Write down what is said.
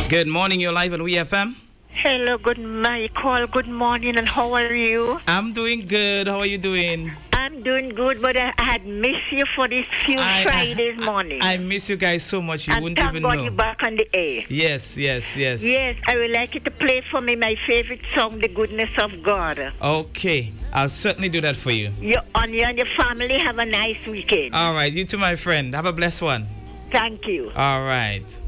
Good morning, you're live on WeFM. Hello, Michael. Good morning, and how are you? I'm doing good. How are you doing? I'm doing good, but I had missed you for these few Fridays morning. I miss you guys so much. You wouldn't even know. Thank God you're back on the air. Yes. Yes, I would like you to play for me my favorite song, The Goodness of God. Okay, I'll certainly do that for you. You and your family have a nice weekend. All right, you too, my friend. Have a blessed one. Thank you. All right.